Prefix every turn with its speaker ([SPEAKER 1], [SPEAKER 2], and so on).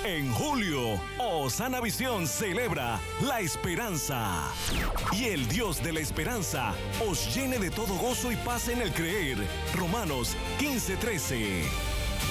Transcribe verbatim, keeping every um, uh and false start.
[SPEAKER 1] En julio, Osana Visión celebra la esperanza. Y el Dios de la esperanza os llene de todo gozo y paz en el creer. Romanos quince trece.